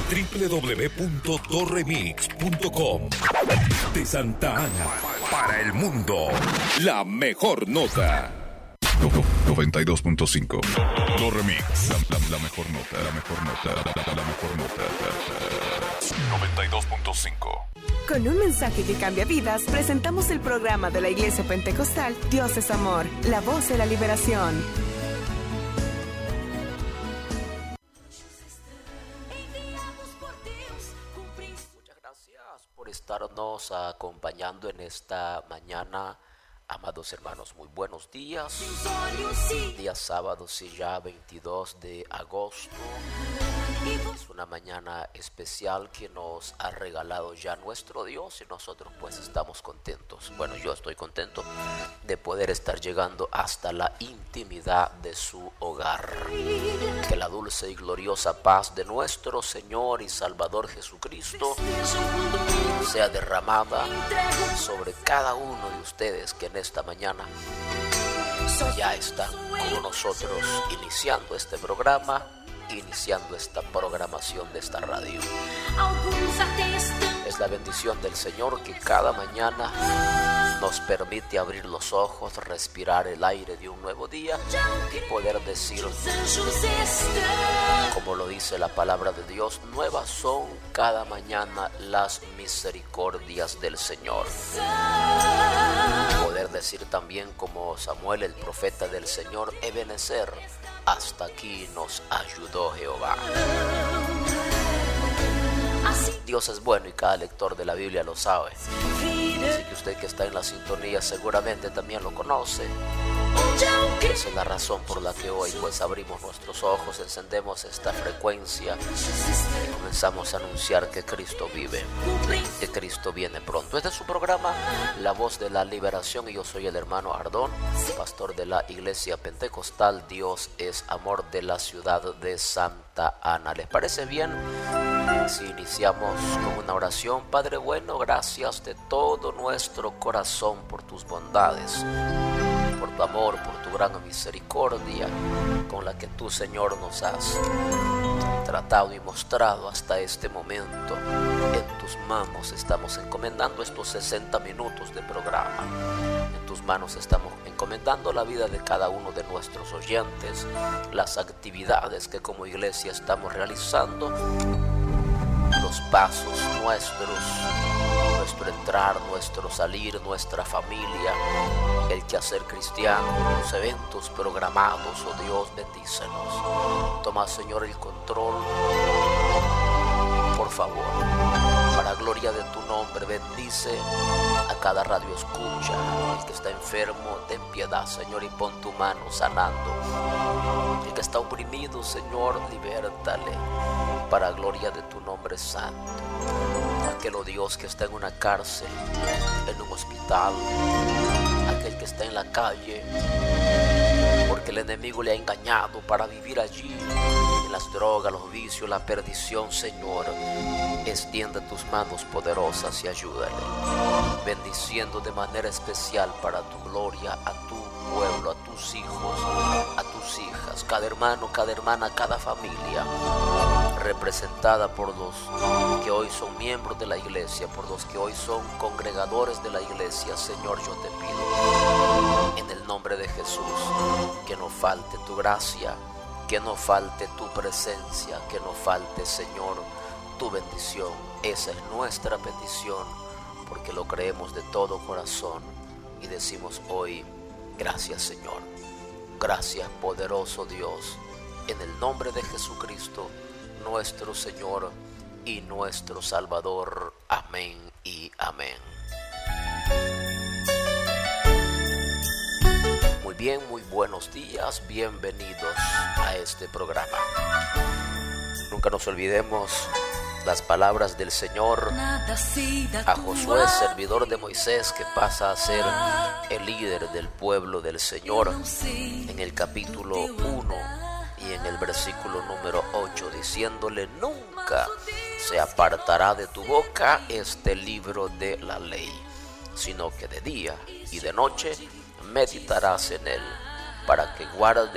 www.doremix.com. De Santa Ana para el mundo, la mejor nota. 92.5. Doremix. La mejor nota. La mejor nota. La mejor nota. 92.5. Con un mensaje que cambia vidas, presentamos el programa de la Iglesia Pentecostal Dios es Amor, la voz de la liberación. Muchas gracias por estarnos acompañando en esta mañana, amados hermanos. Muy buenos días. Día sábado, sí, ya 22 de agosto. Es una mañana especial que nos ha regalado ya nuestro Dios y nosotros pues estamos contentos. Bueno, yo estoy contento de poder estar llegando hasta la intimidad de su hogar. Que la dulce y gloriosa paz de nuestro Señor y Salvador Jesucristo sea derramada sobre cada uno de ustedes que en esta mañana ya están con nosotros iniciando este programa, iniciando esta programación de esta radio. Es la bendición del Señor que cada mañana nos permite abrir los ojos, respirar el aire de un nuevo día y poder decir, como lo dice la palabra de Dios, nuevas son cada mañana las misericordias del Señor. Poder decir también como Samuel, el profeta del Señor, Ebenezer, hasta aquí nos ayudó Jehová. Dios es bueno y cada lector de la Biblia lo sabe. Así que usted que está en la sintonía seguramente también lo conoce. Esa es la razón por la que hoy pues abrimos nuestros ojos, encendemos esta frecuencia y comenzamos a anunciar que Cristo vive, que Cristo viene pronto. Este es su programa, La Voz de la Liberación, y yo soy el hermano Ardón, pastor de la Iglesia Pentecostal Dios es Amor de la ciudad de Santa Ana. ¿Les parece bien si iniciamos con una oración? Padre bueno, gracias de todo nuestro corazón por tus bondades, por tu amor, por tu gran misericordia con la que tú, Señor, nos has tratado y mostrado hasta este momento. En tus manos estamos encomendando estos 60 minutos de programa. En tus manos estamos encomendando la vida de cada uno de nuestros oyentes, las actividades que como iglesia estamos realizando, los pasos nuestros, nuestro entrar, nuestro salir, nuestra familia, el quehacer cristiano, los eventos programados. Oh Dios, bendícenos. Toma, Señor, el control, por favor, para gloria de tu nombre. Bendice a cada radio escucha, el que está enfermo, ten piedad, Señor, y pon tu mano sanando. El que está oprimido, Señor, libértale, para gloria de tu nombre santo. Aquel, oh Dios, que está en una cárcel, en un hospital, aquel que está en la calle, porque el enemigo le ha engañado para vivir allí, en las drogas, los vicios, la perdición. Señor, extiende tus manos poderosas y ayúdale, bendiciendo de manera especial para tu gloria a tu pueblo, a tus hijos, a tus hijas, cada hermano, cada hermana, cada familia representada por los que hoy son miembros de la iglesia, por los que hoy son congregadores de la iglesia. Señor, yo te pido en el nombre de Jesús que no falte tu gracia, que no falte tu presencia, que no falte, Señor, tu bendición. Esa es nuestra petición, porque lo creemos de todo corazón y decimos hoy, gracias, Señor. Gracias, poderoso Dios, en el nombre de Jesucristo, nuestro Señor y nuestro Salvador. Amén y amén. Muy bien, muy buenos días, bienvenidos a este programa. Nunca nos olvidemos las palabras del Señor a Josué, servidor de Moisés, que pasa a ser el líder del pueblo del Señor, en el capítulo 1 y en el versículo número 8, diciéndole: nunca se apartará de tu boca este libro de la ley, sino que de día y de noche meditarás en él, para que guardes